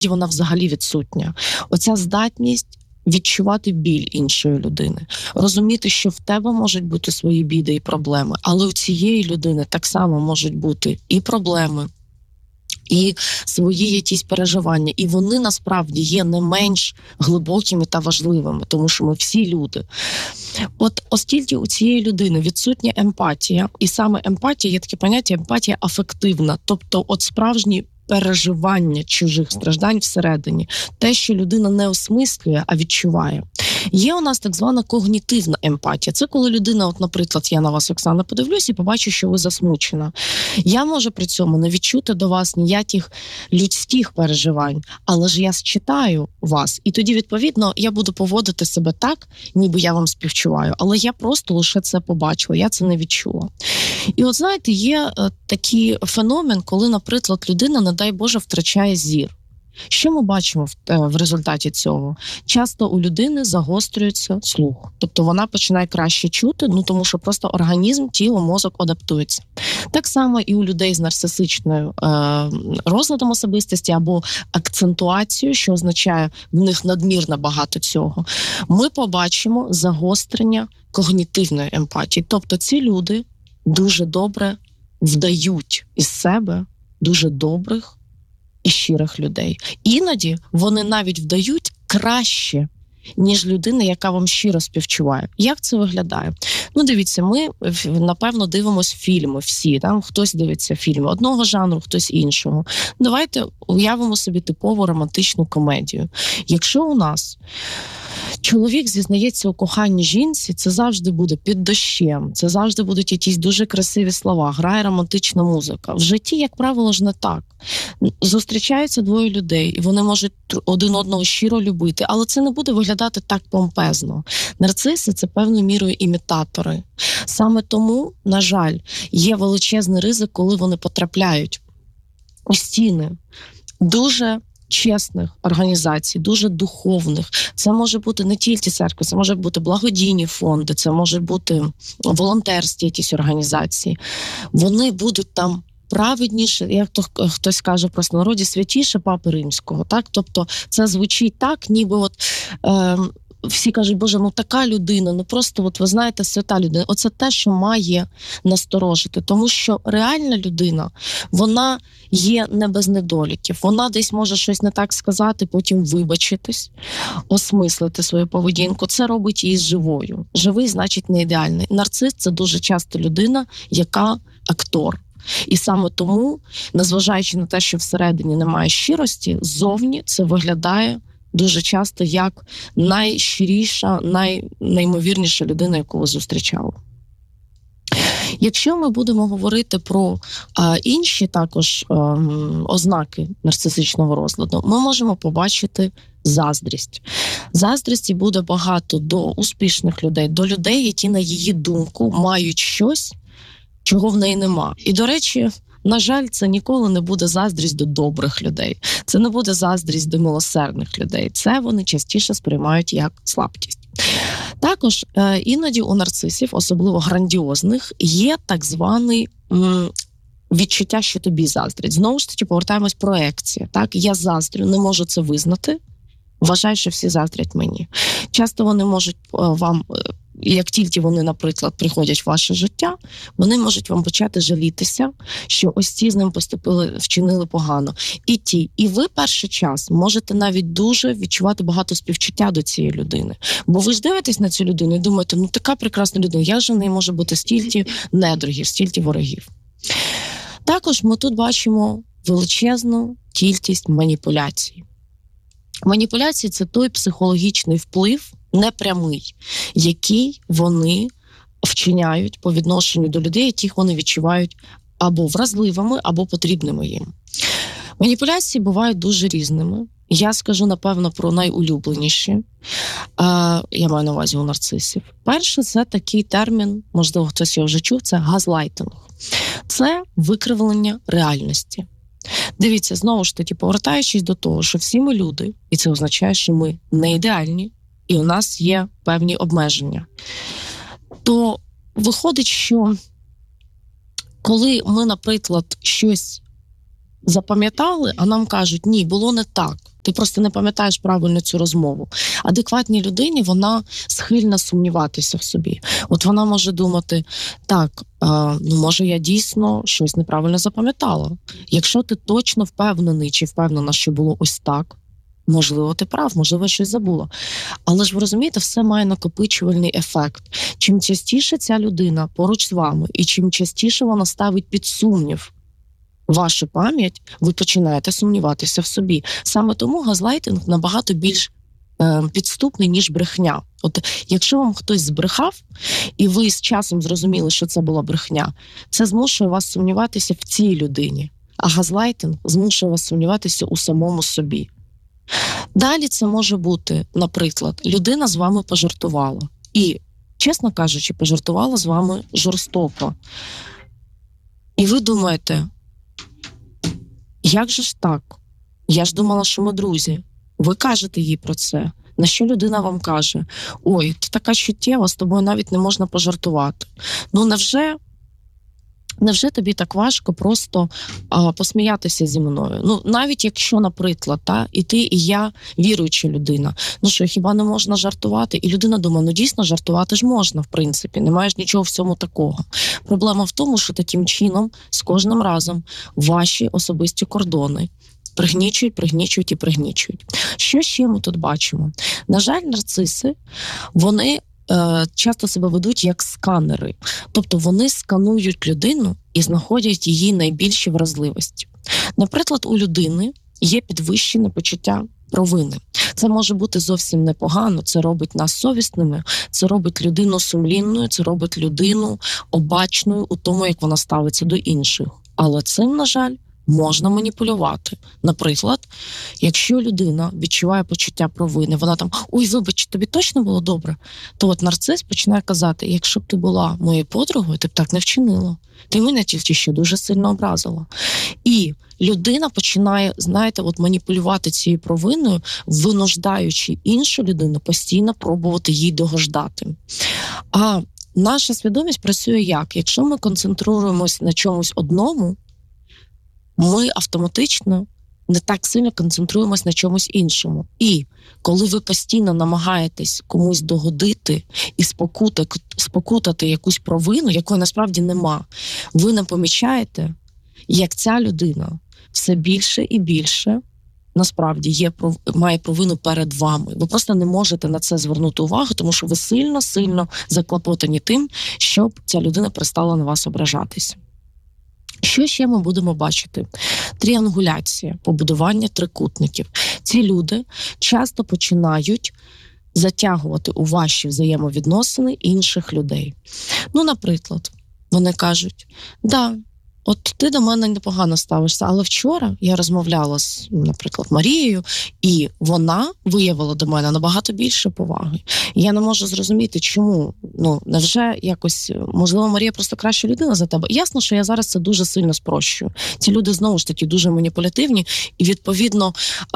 вона взагалі відсутня. Оця здатність відчувати біль іншої людини, розуміти, що в тебе можуть бути свої біди і проблеми, але у цієї людини так само можуть бути і проблеми, і свої якісь переживання. І вони насправді є не менш глибокими та важливими, тому що ми всі люди. От оскільки у цієї людини відсутня емпатія, і саме емпатія, є таке поняття емпатія афективна, тобто от справжні переживання чужих страждань всередині, те, що людина не осмислює, а відчуває. Є у нас так звана когнітивна емпатія. Це коли людина, от, наприклад, я на вас, Оксана, подивлюсь і побачу, що ви засмучена. Я можу при цьому не відчути до вас ніяких людських переживань, але ж я считаю вас. І тоді, відповідно, я буду поводити себе так, ніби я вам співчуваю. Але я просто лише це побачила, я це не відчула. І от, знаєте, є такий феномен, коли, наприклад, людина, не дай Боже, втрачає зір. Що ми бачимо в результаті цього? Часто у людини загострюється слух. Тобто вона починає краще чути, тому що просто організм, тіло, мозок адаптується. Так само і у людей з нарцисичною розладом особистості або акцентуацією, що означає в них надмірно багато цього. Ми побачимо загострення когнітивної емпатії. Тобто ці люди дуже добре вдають із себе дуже добрих і щирих людей. Іноді вони навіть вдають краще, ніж людина, яка вам щиро співчуває. Як це виглядає? Дивіться, ми, напевно, дивимося фільми всі. Там хтось дивиться фільми одного жанру, хтось іншого. Давайте уявимо собі типову романтичну комедію. Якщо у нас чоловік зізнається у коханні жінці, це завжди буде під дощем, це завжди будуть якісь дуже красиві слова, грає романтична музика. В житті, як правило, ж не так. Зустрічаються двоє людей, і вони можуть один одного щиро любити, але це не буде виглядати так помпезно. Нарциси – це певною мірою імітатори. Саме тому, на жаль, є величезний ризик, коли вони потрапляють у стіни дуже чесних організацій, дуже духовних. Це може бути не тільки церква, це може бути благодійні фонди, це може бути волонтерські якісь організації. Вони будуть там праведніше, як хтось каже в простонародді, святіше Папи Римського. Так? Тобто це звучить так, ніби всі кажуть, Боже, така людина, просто, ви знаєте, свята людина. Оце те, що має насторожити. Тому що реальна людина, вона є не без недоліків. Вона десь може щось не так сказати, потім вибачитись, осмислити свою поведінку. Це робить її живою. Живий, значить, не ідеальний. Нарцис – це дуже часто людина, яка актор. І саме тому, незважаючи на те, що всередині немає щирості, ззовні це виглядає дуже часто як найщиріша, найнеймовірніша людина, яку ви зустрічали. Якщо ми будемо говорити про інші також ознаки нарцисичного розладу, ми можемо побачити заздрість. Заздрісті буде багато до успішних людей, до людей, які, на її думку, мають щось, чого в неї нема. І, до речі, на жаль, це ніколи не буде заздрість до добрих людей. Це не буде заздрість до милосердних людей. Це вони частіше сприймають як слабкість. Також іноді у нарцисів, особливо грандіозних, є так званий відчуття, що тобі заздрять. Знову ж таки, повертаємось проекція. Так? Я заздрю, не можу це визнати, вважаю, що всі заздрять мені. Часто вони можуть вам, як тільки вони, наприклад, приходять в ваше життя, вони можуть вам почати жалітися, що ось ці з ним вчинили погано. І ви перший час можете навіть дуже відчувати багато співчуття до цієї людини. Бо ви ж дивитесь на цю людину і думаєте, така прекрасна людина, як же в неї може бути стільки недругів, стільки ворогів. Також ми тут бачимо величезну кількість маніпуляцій. Маніпуляції – це той психологічний вплив, непрямий, який вони вчиняють по відношенню до людей, яких вони відчувають або вразливими, або потрібними їм. Маніпуляції бувають дуже різними. Я скажу, напевно, про найулюбленіші. Я маю на увазі у нарцисів. Перше – це такий термін, можливо, хтось його вже чув, це газлайтинг. Це викривлення реальності. Дивіться, знову ж таки, повертаючись до того, що всі ми люди, і це означає, що ми не ідеальні, і у нас є певні обмеження, то виходить, що коли ми, наприклад, щось запам'ятали, а нам кажуть, ні, було не так. Ти просто не пам'ятаєш правильно цю розмову. Адекватній людині вона схильна сумніватися в собі. От вона може думати, так, ну може я дійсно щось неправильно запам'ятала. Якщо ти точно впевнений чи впевнена, що було ось так, можливо, ти прав, можливо, щось забула. Але ж ви розумієте, все має накопичувальний ефект. Чим частіше ця людина поруч з вами, і чим частіше вона ставить під сумнів вашу пам'ять, ви починаєте сумніватися в собі. Саме тому газлайтинг набагато більш підступний, ніж брехня. От якщо вам хтось збрехав, і ви з часом зрозуміли, що це була брехня, це змушує вас сумніватися в цій людині. А газлайтинг змушує вас сумніватися у самому собі. Далі це може бути, наприклад, людина з вами пожартувала. І, чесно кажучи, пожартувала з вами жорстоко. І ви думаєте, як же ж так? Я ж думала, що ми друзі. Ви кажете їй про це. На що людина вам каже? Ой, ти така чуттєва, з тобою навіть не можна пожартувати. Ну, невже тобі так важко просто посміятися зі мною? Ну, навіть якщо, наприклад, і ти, і я віруюча людина. Ну що, хіба не можна жартувати? І людина думає, ну дійсно, жартувати ж можна, в принципі. Немає ж нічого в цьому такого. Проблема в тому, що таким чином, з кожним разом, ваші особисті кордони пригнічують і пригнічують. Що ще ми тут бачимо? На жаль, нарциси, вони часто себе ведуть як сканери. Тобто вони сканують людину і знаходять її найбільші вразливості. Наприклад, у людини є підвищене почуття провини. Це може бути зовсім непогано, це робить нас совісними, це робить людину сумлінною, це робить людину обачною у тому, як вона ставиться до інших. Але цим, на жаль, можна маніпулювати. Наприклад, якщо людина відчуває почуття провини, вона там, ой, вибач, тобі точно було добре? То от нарцис починає казати, якщо б ти була моєю подругою, ти б так не вчинила. Ти мене тільки що дуже сильно образила. І людина починає, знаєте, от маніпулювати цією провиною, винуждаючи іншу людину постійно пробувати їй догождати. А наша свідомість працює як? Якщо ми концентруємось на чомусь одному, ми автоматично не так сильно концентруємось на чомусь іншому. І коли ви постійно намагаєтесь комусь догодити і спокутати якусь провину, якої насправді нема, ви не помічаєте, як ця людина все більше і більше насправді має провину перед вами. Ви просто не можете на це звернути увагу, тому що ви сильно заклопотані тим, щоб ця людина перестала на вас ображатися. Що ще ми будемо бачити? Тріангуляція, побудування трикутників. Ці люди часто починають затягувати у ваші взаємовідносини інших людей. Ну, наприклад, вони кажуть, да, от ти до мене непогано ставишся, але вчора я розмовляла з, наприклад, Марією, і вона виявила до мене набагато більше поваги. І я не можу зрозуміти, чому. Ну, невже якось, можливо, Марія просто краща людина за тебе? Ясно, що я зараз це дуже сильно спрощую. Ці люди, знову ж таки, дуже маніпулятивні, і, відповідно,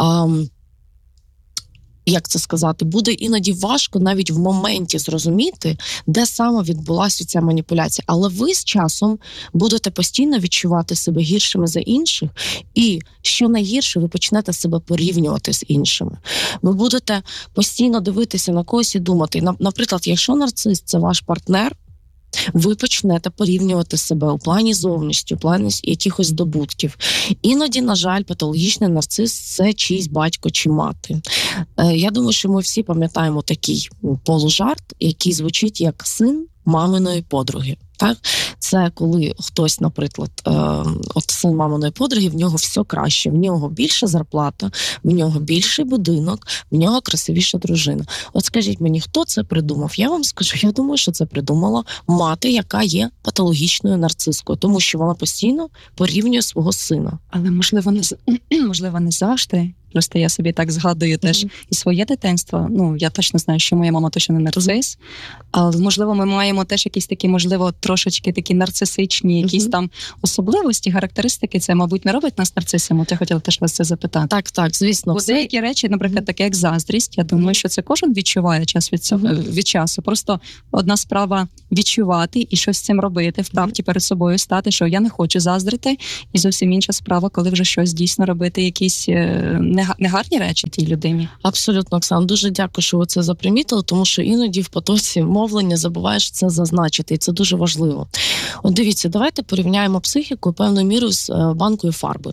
як це сказати, буде іноді важко навіть в моменті зрозуміти, де саме відбулася ця маніпуляція. Але ви з часом будете постійно відчувати себе гіршими за інших, і, що найгірше, ви почнете себе порівнювати з іншими. Ви будете постійно дивитися на когось і думати, наприклад, якщо нарцис – це ваш партнер, ви почнете порівнювати себе у плані зовнішньості, у плані якихось здобутків. Іноді, на жаль, патологічний нарцис – це чийсь батько чи мати. Я думаю, що ми всі пам'ятаємо такий полужарт, який звучить як син маминої подруги. Так? Це коли хтось, наприклад, от син маминої подруги, в нього все краще, в нього більша зарплата, в нього більший будинок, в нього красивіша дружина. От скажіть мені, хто це придумав? Я вам скажу, я думаю, що це придумала мати, яка є патологічною нарцискою, тому що вона постійно порівнює свого сина. Але, можливо, не завжди. Просто я собі так згадую теж і своє дитинство. Ну, я точно знаю, що моя мама точно не нарцис, але, можливо, ми маємо теж якісь такі, можливо, трошечки такі нарцисичні якісь там особливості, характеристики. Це, мабуть, не робить нас нарцисами. От я хотіла теж вас це запитати. Так, звісно. Бо деякі речі, наприклад, таке як заздрість, я думаю, що це кожен відчуває час від часу. Просто одна справа відчувати і щось з цим робити, в правді перед собою стати, що я не хочу заздрити, і зовсім інша справа, коли вже щось дійсно робити, якісь негарні речі тій людині. Абсолютно, Оксан, дуже дякую, що ви це запримітили, тому що іноді в потоці мовлення забуваєш це зазначити, і це дуже важливо. От дивіться, давайте порівняємо психіку певною мірою з банкою фарби.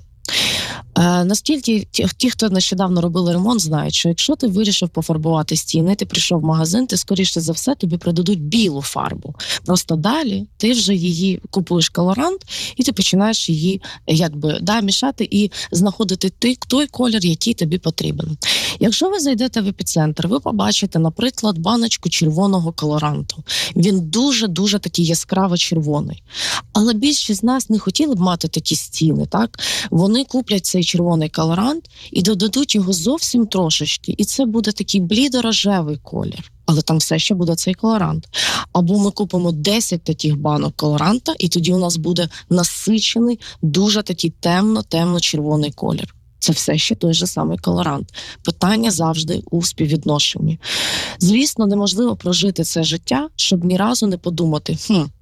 Настільки ті, хто нещодавно робили ремонт, знають, що якщо ти вирішив пофарбувати стіни, ти прийшов в магазин, ти, скоріше за все, тобі придадуть білу фарбу. Просто далі ти вже її купуєш колорант, і ти починаєш її мішати і знаходити той колір, який тобі потрібен. Якщо ви зайдете в епіцентр, ви побачите, наприклад, баночку червоного колоранту. Він дуже-дуже такий яскраво червоний. Але більшість з нас не хотіли б мати такі стіни, так? Вони куплять цей червоний колорант і додадуть його зовсім трошечки, і це буде такий блідо-рожевий колір. Але там все ще буде цей колорант. Або ми купимо 10 таких банок колоранта, і тоді у нас буде насичений, дуже такий темно-червоний колір. Це все ще той же самий колорант. Питання завжди у співвідношенні. Звісно, неможливо прожити це життя, щоб ні разу не подумати,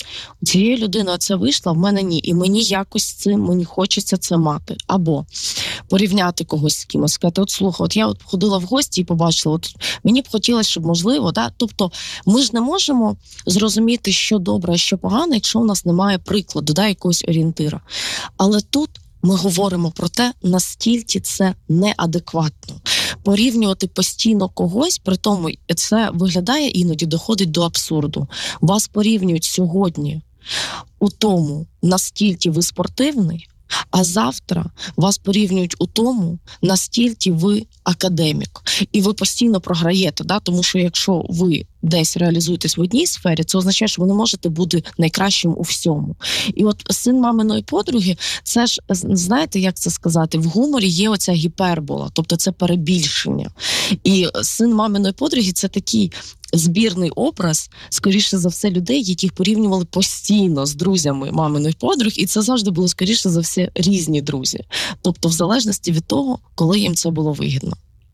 у цієї людини це вийшло, в мене ні. І мені якось з цим, мені хочеться це мати. Або порівняти когось з кимось, сказати, слухай, я ходила в гості і побачила, мені б хотілося, щоб можливо, тобто ми ж не можемо зрозуміти, що добре, а що погано, якщо у нас немає прикладу, якогось орієнтира. Але тут ми говоримо про те, наскільки це неадекватно. Порівнювати постійно когось, при тому це виглядає іноді, доходить до абсурду. Вас порівнюють сьогодні у тому, наскільки ви спортивний, а завтра вас порівнюють у тому, наскільки ви академік. І ви постійно програєте, тому що якщо ви десь реалізуєтесь в одній сфері, це означає, що ви не можете бути найкращим у всьому. І от син маминої подруги, це ж, знаєте, як це сказати, в гуморі є оця гіпербола, тобто це перебільшення. І син маминої подруги – це такий збірний образ, скоріше за все, людей, яких порівнювали постійно з друзями маминих подруг, і це завжди було, скоріше за все, різні друзі. Тобто в залежності від того, коли їм це було вигідно.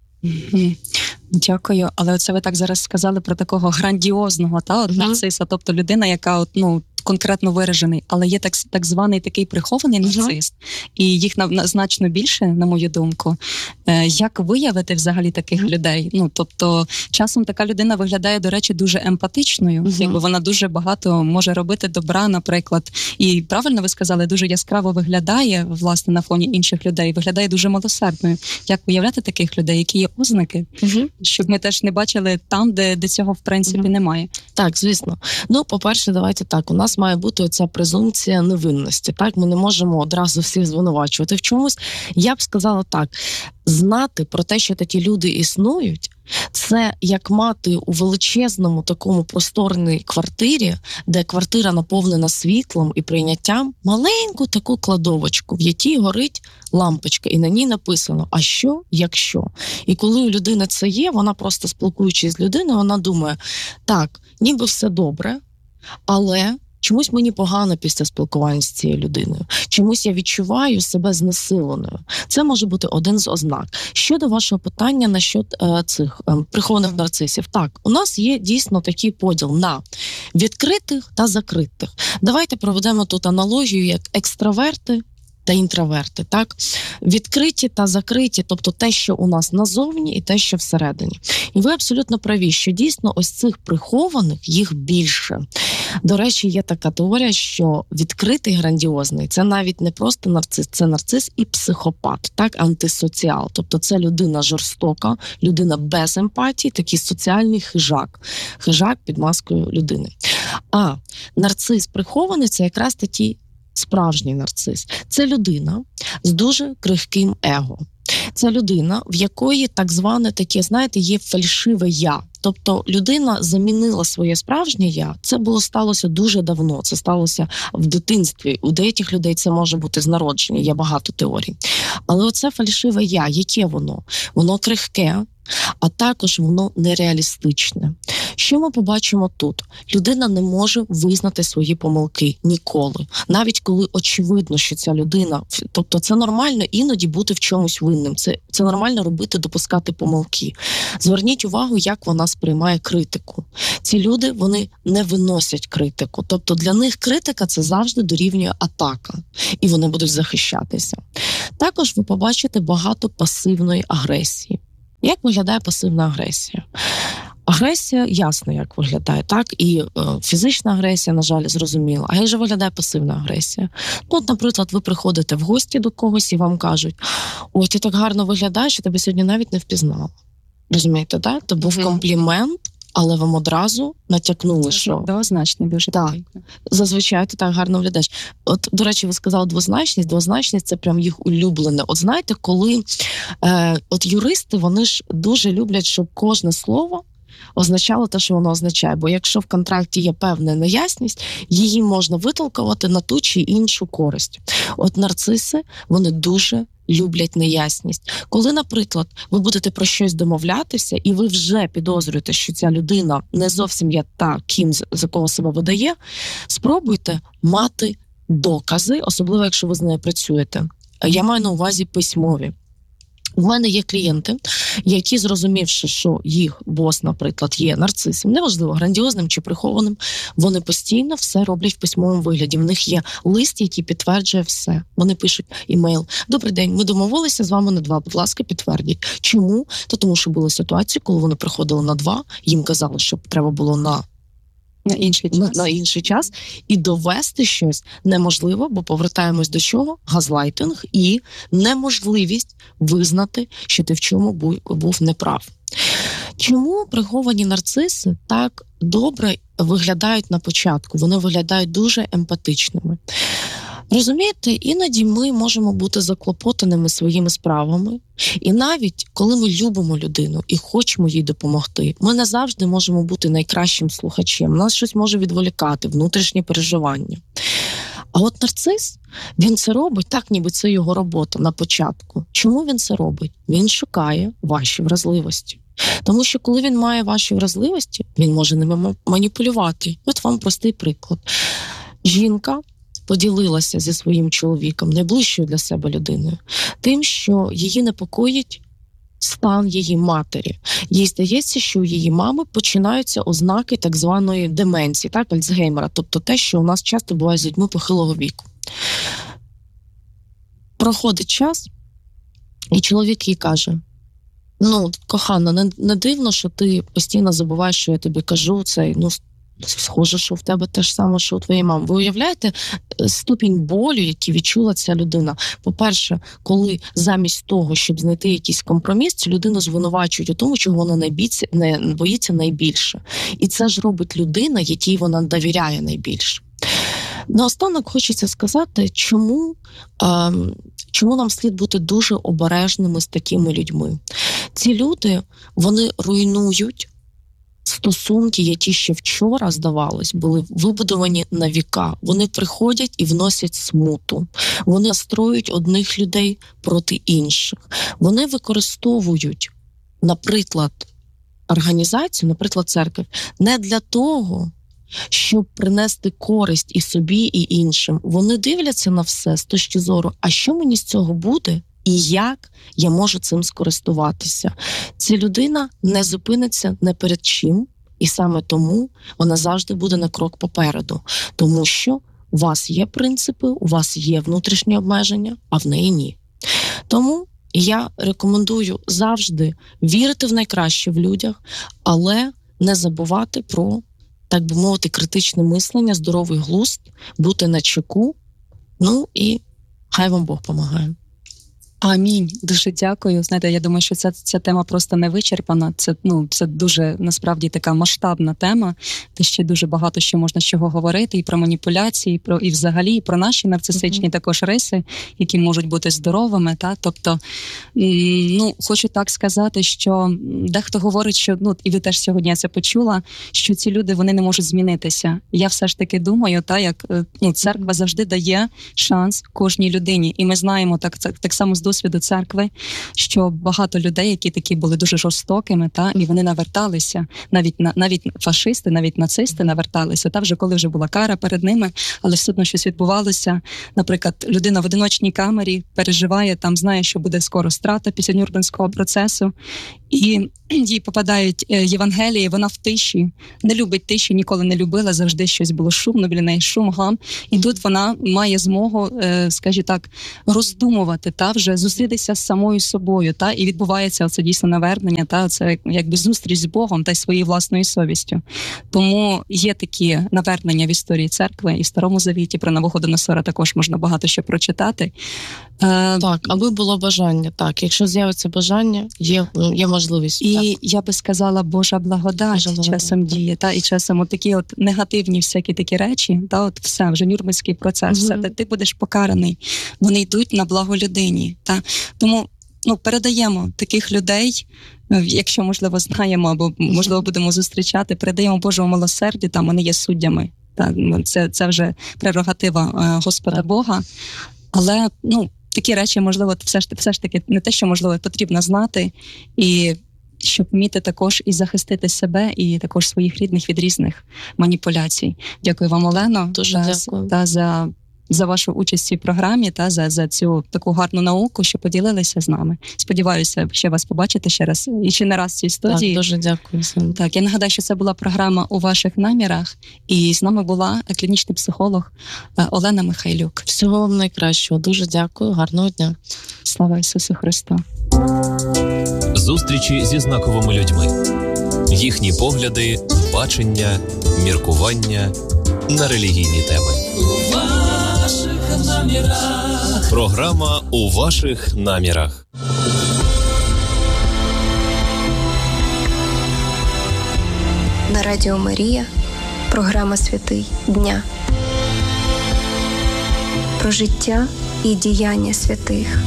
Дякую. Але оце ви так зараз сказали про такого грандіозного нарциса, тобто людина, яка конкретно виражений, але є так званий такий прихований нарцис, і їх значно більше, на мою думку. Як виявити взагалі таких людей? Тобто, часом така людина виглядає, до речі, дуже емпатичною, якби вона дуже багато може робити добра, наприклад. І правильно ви сказали, дуже яскраво виглядає, власне, на фоні інших людей, виглядає дуже милосердною. Як виявляти таких людей? Які є ознаки? Щоб ми теж не бачили там, де цього, в принципі, немає. Так, звісно. По-перше, давайте так, у нас має бути оця презумпція невинності. Так, ми не можемо одразу всіх звинувачувати в чомусь. Я б сказала так, знати про те, що такі люди існують, це як мати у величезному такому просторній квартирі, де квартира наповнена світлом і прийняттям, маленьку таку кладовочку, в якій горить лампочка, і на ній написано «А що, якщо?». І коли у людини це є, вона просто спілкуючись з людиною, вона думає, так, ніби все добре, але чомусь мені погано після спілкування з цією людиною. Чомусь я відчуваю себе знесиленою. Це може бути один з ознак. Щодо вашого питання насчет цих прихованих нарцисів. Так, у нас є дійсно такий поділ на відкритих та закритих. Давайте проведемо тут аналогію як екстраверти та інтроверти, так? Відкриті та закриті, тобто те, що у нас назовні і те, що всередині. І ви абсолютно праві, що дійсно ось цих прихованих їх більше. До речі, є така теорія, що відкритий грандіозний – це навіть не просто нарцис, це нарцис і психопат, так, антисоціал. Тобто це людина жорстока, людина без емпатії, такий соціальний хижак. Хижак під маскою людини. А нарцис прихований – це якраз такий справжній нарцис. Це людина з дуже крихким его. Це людина, в якої так зване таке, знаєте, є фальшиве «я». Тобто людина замінила своє справжнє «я». Це сталося дуже давно, це сталося в дитинстві. У деяких людей це може бути з народження, є багато теорій. Але оце фальшиве «я», яке воно? Воно крихке, а також воно нереалістичне. Що ми побачимо тут? Людина не може визнати свої помилки ніколи. Навіть коли очевидно, що ця людина... Тобто це нормально іноді бути в чомусь винним. Це нормально робити, допускати помилки. Зверніть увагу, як вона сприймає критику. Ці люди, вони не виносять критику. Тобто для них критика – це завжди дорівнює атака. І вони будуть захищатися. Також ви побачите багато пасивної агресії. Як виглядає пасивна агресія? Агресія ясно, як виглядає, так? І фізична агресія, на жаль, зрозуміла. А як же виглядає пасивна агресія? Ну, от, наприклад, ви приходите в гості до когось і вам кажуть: ой, ти так гарно виглядаєш, що тебе сьогодні навіть не впізнала. Розумієте, так? Це був комплімент, але вам одразу натякнули, що... Двозначний дуже. Так, зазвичай ти так гарно виглядаєш. От, до речі, ви сказали двозначність. Двозначність – це прям їх улюблене. От знаєте, коли от юристи, вони ж дуже люблять, щоб кожне слово означало те, що воно означає. Бо якщо в контракті є певна неясність, її можна витолкувати на ту чи іншу користь. От нарциси, вони дуже люблять неясність. Коли, наприклад, ви будете про щось домовлятися, і ви вже підозрюєте, що ця людина не зовсім є та, ким, за кого себе видає, спробуйте мати докази, особливо, якщо ви з нею працюєте. Я маю на увазі письмові. У мене є клієнти, які, зрозумівши, що їх бос, наприклад, є нарцисом, неважливо, грандіозним чи прихованим, вони постійно все роблять в письмовому вигляді. В них є лист, який підтверджує все. Вони пишуть імейл: «Добрий день, ми домовилися з вами на 2, будь ласка, підтвердіть». Чому? Тому що були ситуації, коли вони приходили на 2, їм казали, що треба було на інший час, і довести щось неможливо, бо повертаємось до чого? Газлайтинг і неможливість визнати, що ти в чому був неправ. Чому приховані нарциси так добре виглядають на початку? Вони виглядають дуже емпатичними. Розумієте, іноді ми можемо бути заклопотаними своїми справами. І навіть коли ми любимо людину і хочемо їй допомогти, ми не завжди можемо бути найкращим слухачем. Нас щось може відволікати, внутрішні переживання. А от нарцис, він це робить так, ніби це його робота на початку. Чому він це робить? Він шукає ваші вразливості. Тому що коли він має ваші вразливості, він може ними маніпулювати. От вам простий приклад. Жінка поділилася зі своїм чоловіком, найближчою для себе людиною, тим, що її непокоїть стан її матері. Їй здається, що у її мами починаються ознаки так званої деменції, так, Альцгеймера, тобто те, що у нас часто буває з людьми похилого віку. Проходить час, і чоловік їй каже: ну, кохана, не дивно, що ти постійно забуваєш, що я тобі кажу, схоже, що в тебе те ж саме, що у твоєї мами. Ви уявляєте ступінь болю, який відчула ця людина? По-перше, коли замість того, щоб знайти якийсь компроміс, цю людину звинувачують у тому, чого вона не боїться найбільше. І це ж робить людина, якій вона довіряє найбільше. Наостанок хочеться сказати, чому нам слід бути дуже обережними з такими людьми. Ці люди, вони руйнують стосунки, які ще вчора, здавалось, були вибудовані на віка. Вони приходять і вносять смуту. Вони настроюють одних людей проти інших. Вони використовують, наприклад, організацію, наприклад, церкву, не для того, щоб принести користь і собі, і іншим. Вони дивляться на все з точки зору: а що мені з цього буде? І як я можу цим скористуватися? Ця людина не зупиниться не перед чим, і саме тому вона завжди буде на крок попереду. Тому що у вас є принципи, у вас є внутрішні обмеження, а в неї ні. Тому я рекомендую завжди вірити в найкраще в людях, але не забувати про, так би мовити, критичне мислення, здоровий глузд, бути начеку, ну і хай вам Бог помагає. Амінь. Дуже дякую. Знаєте, я думаю, що ця тема просто не вичерпана. Це дуже насправді така масштабна тема, де ще дуже багато що можна з чого говорити, і про маніпуляції, і взагалі про наші нарцисичні також риси, які можуть бути здоровими. Тобто, хочу так сказати, що дехто говорить, що і ви теж сьогодні я це почула, що ці люди вони не можуть змінитися. Я все ж таки думаю, як церква завжди дає шанс кожній людині, і ми знаємо так само з досвіду церкви, що багато людей, які такі були дуже жорстокими, і вони наверталися, навіть фашисти, навіть нацисти наверталися, вже коли вже була кара перед ними, але все одно щось відбувалося. Наприклад, людина в одиночній камері переживає, знає, що буде скоро страта після Нюрнберзького процесу, і їй попадають Євангелії, вона в тиші, не любить тиші, ніколи не любила, завжди щось було шумно, біля неї шум, гам. І тут вона має змогу, скажімо так, роздумувати, вже зустрітися з самою собою, і відбувається оце дійсно навернення, це якби зустріч з Богом та й своєю власною совістю. Тому є такі навернення в історії церкви, і в Старому Завіті про Навуходоносора також можна багато що прочитати. Так, аби було бажання. Так, якщо з'явиться бажання, є можливість. І я би сказала, Божа благодать часом діє, і часом такі негативні всякі такі речі, все, вже Нюрнберзький процес, все, ти будеш покараний. Вони йдуть на благо людині. Тому передаємо таких людей, якщо, можливо, знаємо, або, можливо, будемо зустрічати, передаємо Божому милосердю, вони є суддями. Це вже прерогатива Господа Бога. Але, такі речі, можливо, все ж таки не те, що, можливо, потрібно знати, і щоб вміти також і захистити себе, і також своїх рідних від різних маніпуляцій. Дякую вам, Олено, дуже дякую. За вашу участь в цій програмі, за цю таку гарну науку, що поділилися з нами. Сподіваюся, ще вас побачити ще раз, і ще не раз в цій студії. Так, дуже дякую. Так, я нагадаю, що це була програма «У ваших намірах», і з нами була клінічний психолог Олена Михайлюк. Всього вам найкращого. Дуже дякую. Гарного дня. Слава Ісусу Христу. Зустрічі зі знаковими людьми. Їхні погляди, бачення, міркування на релігійні теми. Програма «У ваших намірах». На Радіо Марія. Програма «Святий дня». Про життя і діяння святих.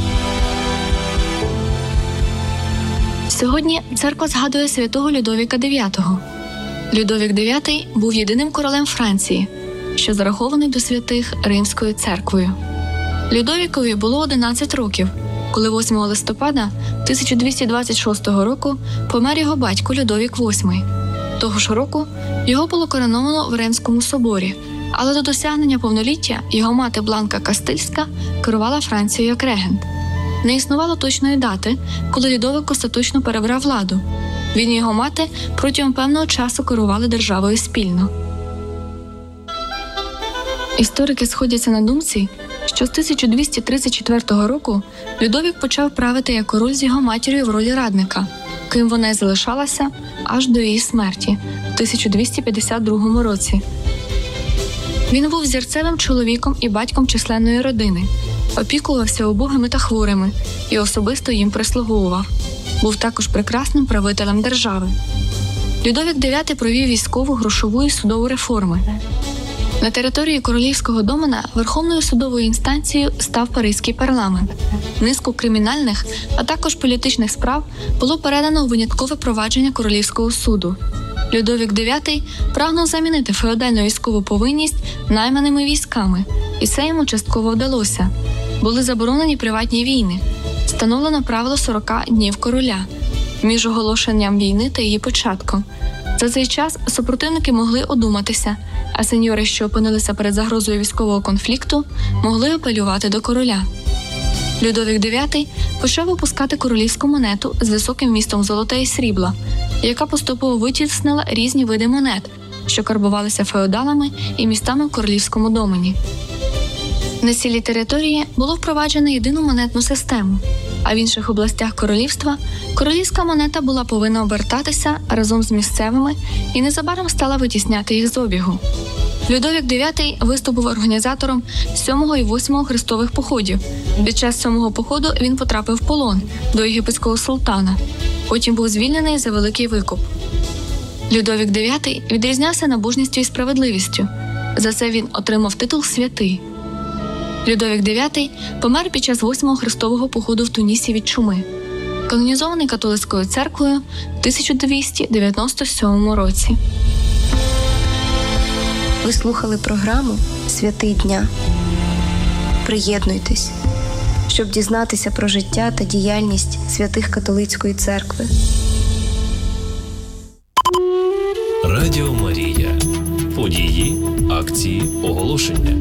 Сьогодні церква згадує святого Людовіка IX. Людовік IX був єдиним королем Франції, що зарахований до святих Римською церквою. Людовікові було 11 років, коли 8 листопада 1226 року помер його батько Людовік VIII. Того ж року його було короновано в Римському соборі, але до досягнення повноліття його мати Бланка Кастильська керувала Францією як регент. Не існувало точної дати, коли Людовик остаточно перебрав владу. Він і його мати протягом певного часу керували державою спільно. Історики сходяться на думці, що з 1234 року Людовік почав правити як король з його матір'ю в ролі радника, ким вона й залишалася аж до її смерті в 1252 році. Він був зірцевим чоловіком і батьком численної родини, опікувався убогими та хворими і особисто їм прислуговував. Був також прекрасним правителем держави. Людовік IX провів військову, грошову і судову реформи. На території королівського домена Верховною судовою інстанцією став Паризький парламент. Низку кримінальних, а також політичних справ було передано у виняткове провадження королівського суду. Людовік IX прагнув замінити феодальну військову повинність найманими військами, і це йому частково вдалося. Були заборонені приватні війни. Встановлено правило 40 днів короля між оголошенням війни та її початком. За цей час супротивники могли одуматися, а сеньори, що опинилися перед загрозою військового конфлікту, могли апелювати до короля. Людовік IX почав випускати королівську монету з високим вмістом золота і срібла, яка поступово витіснила різні види монет, що карбувалися феодалами і містами в королівському домені. На цілій території було впроваджено єдину монетну систему, а в інших областях королівства королівська монета була повинна обертатися разом з місцевими і незабаром стала витісняти їх з обігу. Людовік IX виступив організатором 7-го і 8-го хрестових походів. Під час 7-го походу він потрапив в полон до єгипетського султана. Потім був звільнений за великий викуп. Людовік IX відрізнявся набожністю і справедливістю. За це він отримав титул «Святий». Людовік IX помер під час 8-го хрестового походу в Тунісі від чуми. Канонізований католицькою церквою в 1297 році. Ви слухали програму «Святий дня». Приєднуйтесь, щоб дізнатися про життя та діяльність святих католицької церкви. Радіо Марія. Події, акції, оголошення.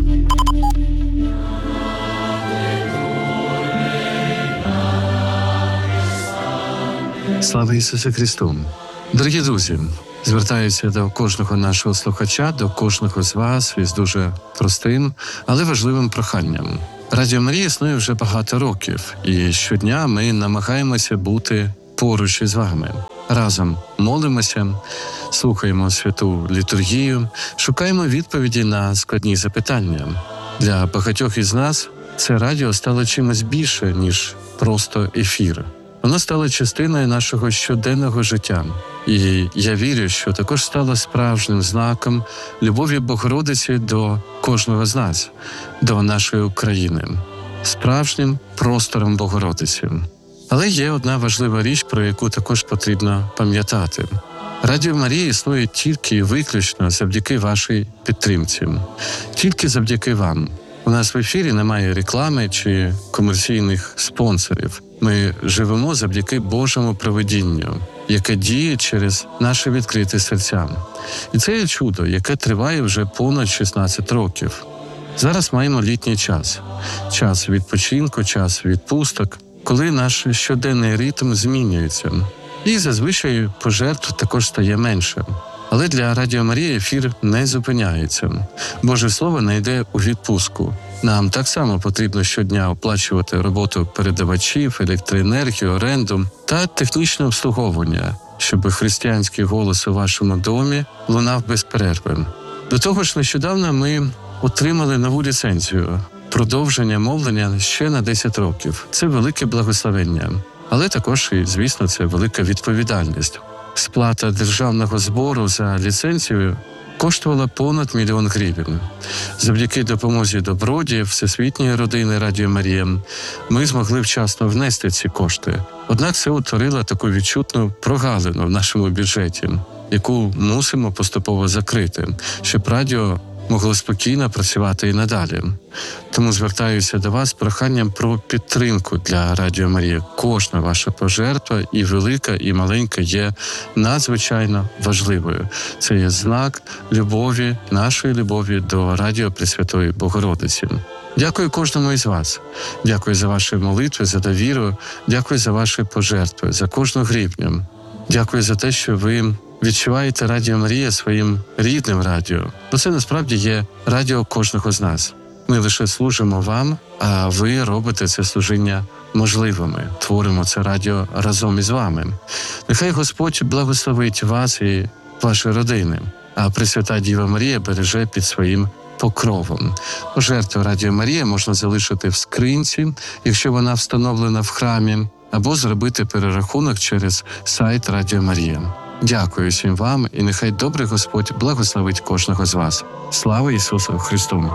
Слава Ісусу Христу! Дорогі друзі, звертаюся до кожного нашого слухача, до кожного з вас із дуже простим, але важливим проханням. Радіо Марія існує вже багато років, і щодня ми намагаємося бути поруч із вами. Разом молимося, слухаємо святу літургію, шукаємо відповіді на складні запитання. Для багатьох із нас це радіо стало чимось більше, ніж просто ефір. Воно стало частиною нашого щоденного життя. І я вірю, що також стало справжнім знаком любові Богородиці до кожного з нас, до нашої України, справжнім простором Богородиці. Але є одна важлива річ, про яку також потрібно пам'ятати. Радіо Марія існує тільки і виключно завдяки вашій підтримці. Тільки завдяки вам. У нас в ефірі немає реклами чи комерційних спонсорів. Ми живемо завдяки Божому провидінню, яке діє через наші відкриті серця. І це є чудо, яке триває вже понад 16 років. Зараз маємо літній час. Час відпочинку, час відпусток, коли наш щоденний ритм змінюється. І зазвичай пожертв також стає менше. Але для Радіо Марія ефір не зупиняється. Боже Слово не йде у відпустку. Нам так само потрібно щодня оплачувати роботу передавачів, електроенергію, оренду та технічне обслуговування, щоб християнський голос у вашому домі лунав без перерви. До того ж, нещодавно ми отримали нову ліцензію – продовження мовлення ще на 10 років. Це велике благословення. Але також, і, звісно, це велика відповідальність. Сплата державного збору за ліцензію коштувала понад 1 мільйон гривень. Завдяки допомозі добродії Всесвітньої родини Радіо Марія ми змогли вчасно внести ці кошти. Однак це утворило таку відчутну прогалину в нашому бюджеті, яку мусимо поступово закрити, щоб радіо могло спокійно працювати і надалі. Тому звертаюся до вас з проханням про підтримку для Радіо Марія. Кожна ваша пожертва, і велика, і маленька, є надзвичайно важливою. Це є знак любові, нашої любові до Радіо Пресвятої Богородиці. Дякую кожному із вас. Дякую за ваші молитви, за довіру. Дякую за ваші пожертви, за кожну гривню. Дякую за те, що ви відчуваєте Радіо Марія своїм рідним радіо. Бо це насправді є радіо кожного з нас. Ми лише служимо вам, а ви робите це служіння можливими. Творимо це радіо разом із вами. Нехай Господь благословить вас і ваші родини, а Пресвята Діва Марія береже під своїм покровом. Жертву Радіо Марія можна залишити в скринці, якщо вона встановлена в храмі, або зробити перерахунок через сайт Радіо Марія. Дякую всім вам, і нехай добрий Господь благословить кожного з вас. Слава Ісусу Христу!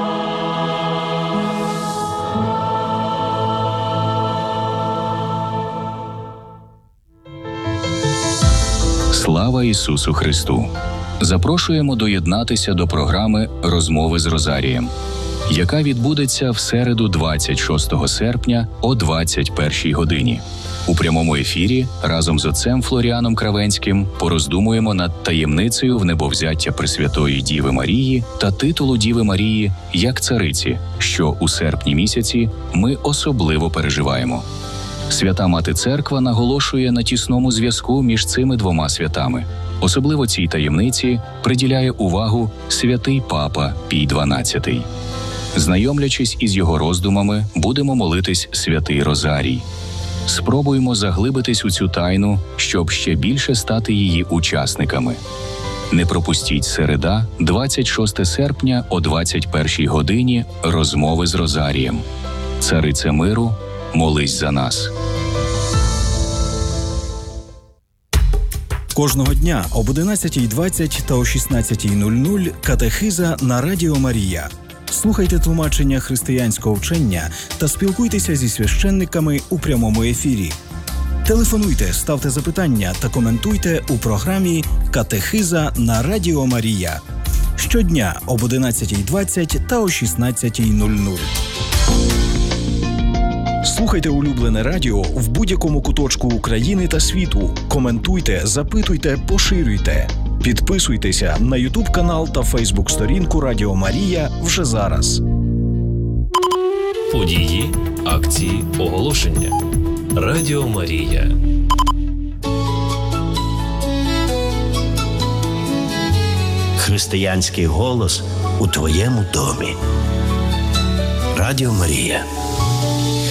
Слава Ісусу Христу! Запрошуємо доєднатися до програми «Розмови з Розарієм», яка відбудеться в середу 26 серпня о 21 годині. У прямому ефірі разом з отцем Флоріаном Кравенським пороздумуємо над таємницею внебовзяття Пресвятої Діви Марії та титулу Діви Марії як цариці, що у серпні місяці ми особливо переживаємо. Свята Мати Церква наголошує на тісному зв'язку між цими двома святами. Особливо цій таємниці приділяє увагу святий Папа Пій XII. Знайомлячись із його роздумами, будемо молитись святий Розарій. Спробуємо заглибитись у цю тайну, щоб ще більше стати її учасниками. Не пропустіть середа, 26 серпня о 21 годині розмови з Розарієм. Царице миру, молись за нас. Кожного дня об 11:20 та о 16:00 катехиза на Радіо Марія. Слухайте тлумачення християнського вчення та спілкуйтеся зі священниками у прямому ефірі. Телефонуйте, ставте запитання та коментуйте у програмі «Катехиза на Радіо Марія». Щодня об 11:20 та о 16:00. Слухайте улюблене радіо в будь-якому куточку України та світу. Коментуйте, запитуйте, поширюйте. Підписуйтеся на YouTube-канал та Facebook-сторінку Радіо Марія вже зараз. Події, акції, оголошення. Радіо Марія. Християнський голос у твоєму домі. Радіо Марія.